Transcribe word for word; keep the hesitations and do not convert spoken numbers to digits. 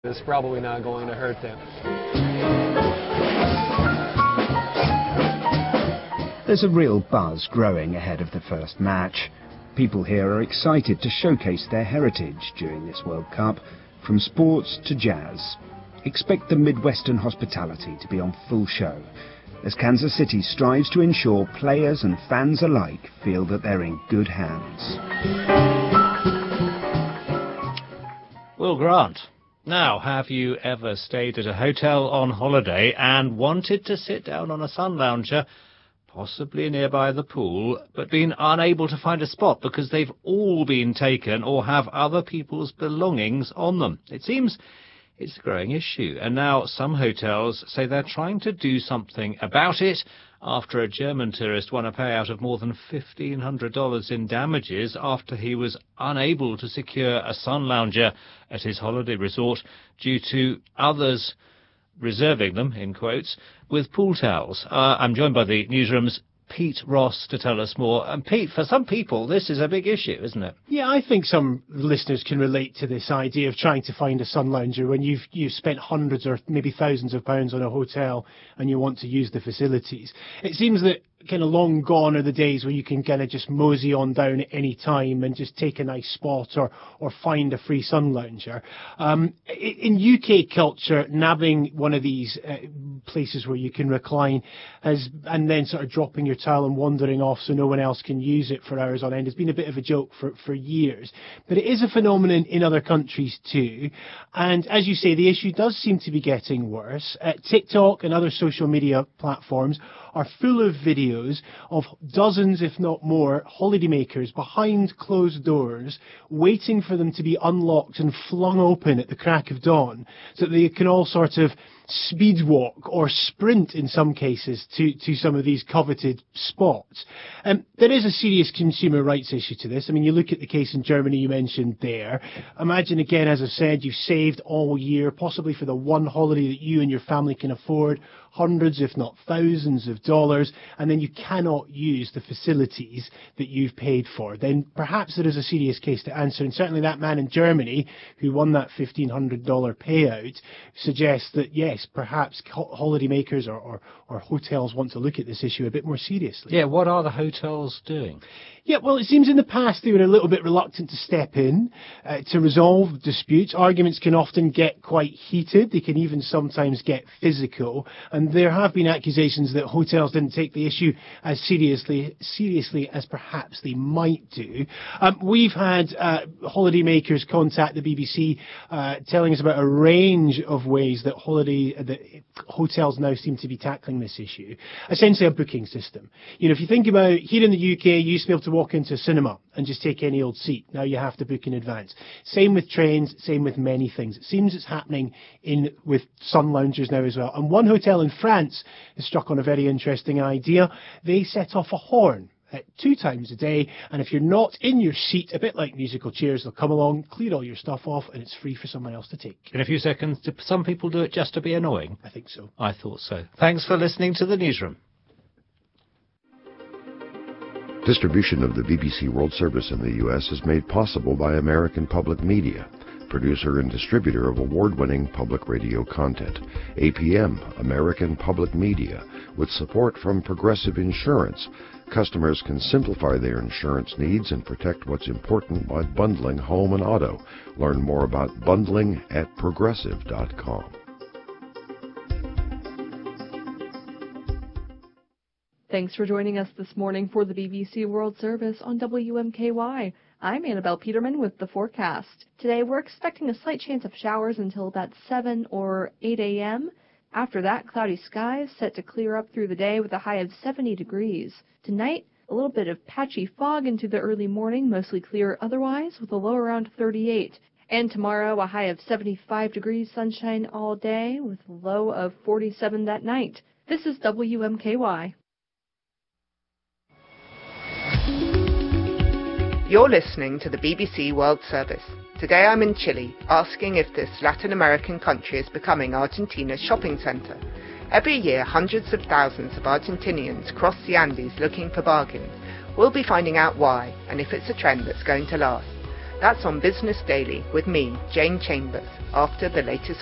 It's probably not going to hurt them. There's a real buzz growing ahead of the first match. People here are excited to showcase their heritage during this World Cup, from sports to jazz. Expect the Midwestern hospitality to be on full show, as Kansas City strives to ensure players and fans alike feel that they're in good hands. Will Grant. Now, have you ever stayed at a hotel on holiday and wanted to sit down on a sun lounger, possibly nearby the pool, but been unable to find a spot because they've all been taken or have other people's belongings on them? It seems it's a growing issue, and now some hotels say they're trying to do something about it after a German tourist won a payout of more than fifteen hundred dollars in damages after he was unable to secure a sun lounger at his holiday resort due to others reserving them, in quotes, with pool towels. Uh, I'm joined by the newsroom's Pete Ross to tell us more. And Pete, for some people, this is a big issue, isn't it? Yeah, I think some listeners can relate to this idea of trying to find a sun lounger when you've you've spent hundreds or maybe thousands of pounds on a hotel and you want to use the facilities. It seems that kind of long gone are the days where you can kind of just mosey on down at any time and just take a nice spot or or find a free sun lounger. Um, in U K culture, nabbing one of these uh, places where you can recline has, and then sort of dropping your towel and wandering off so no one else can use it for hours on end has been a bit of a joke for, for years. But it is a phenomenon in other countries too. And as you say, the issue does seem to be getting worse. Uh, TikTok and other social media platforms are full of videos of dozens, if not more, holidaymakers behind closed doors, waiting for them to be unlocked and flung open at the crack of dawn, so that they can all sort of speed walk or sprint in some cases to, to some of these coveted spots. Um, there is a serious consumer rights issue to this. I mean, you look at the case in Germany you mentioned there. Imagine again, as I said, you've saved all year, possibly for the one holiday that you and your family can afford, hundreds if not thousands of dollars, and then you cannot use the facilities that you've paid for. Then perhaps there is a serious case to answer, and certainly that man in Germany who won that fifteen hundred dollars payout suggests that yes, perhaps holidaymakers or, or, or hotels want to look at this issue a bit more seriously. Yeah, what are the hotels doing? Yeah, well, it seems in the past they were a little bit reluctant to step in uh, to resolve disputes. Arguments can often get quite heated. They can even sometimes get physical. And there have been accusations that hotels didn't take the issue as seriously seriously as perhaps they might do. Um, we've had uh, holidaymakers contact the B B C uh, telling us about a range of ways that holiday that hotels now seem to be tackling this issue. Essentially a booking system. You know, if you think about here in the U K, you used to be able to walk into a cinema and just take any old seat. Now you have to book in advance. Same with trains, same with many things. It seems it's happening in with sun loungers now as well. And one hotel in France has struck on a very interesting idea. They set off a horn at two times a day, and if you're not in your seat, a bit like musical chairs, they'll come along, clear all your stuff off, and it's free for someone else to take. In a few seconds, do some people do it just to be annoying? I think so. I thought so. Thanks for listening to the newsroom. Distribution of the B B C World Service in the U S is made possible by American Public Media, producer and distributor of award-winning public radio content. A P M, American Public Media, with support from Progressive Insurance. Customers can simplify their insurance needs and protect what's important by bundling home and auto. Learn more about bundling at progressive dot com. Thanks for joining us this morning for the B B C World Service on W M K Y. I'm Annabelle Peterman with the forecast. Today we're expecting a slight chance of showers until about seven or eight a.m. After that, cloudy skies set to clear up through the day with a high of seventy degrees. Tonight, a little bit of patchy fog into the early morning, mostly clear otherwise, with a low around thirty-eight. And tomorrow, a high of seventy-five degrees, sunshine all day, with a low of forty-seven that night. This is W M K Y. You're listening to the B B C World Service. Today I'm in Chile, asking if this Latin American country is becoming Argentina's shopping centre. Every year, hundreds of thousands of Argentinians cross the Andes looking for bargains. We'll be finding out why, and if it's a trend that's going to last. That's on Business Daily with me, Jane Chambers, after the latest